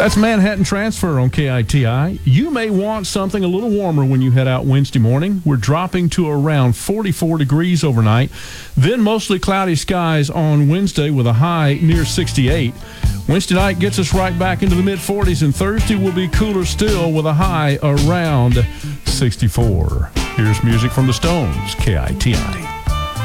That's Manhattan Transfer on KITI. You may want something a little warmer when you head out Wednesday morning. We're dropping to around 44 degrees overnight. Then mostly cloudy skies on Wednesday with a high near 68. Wednesday night gets us right back into the mid-40s, and Thursday will be cooler still with a high around 64. Here's music from the Stones, KITI.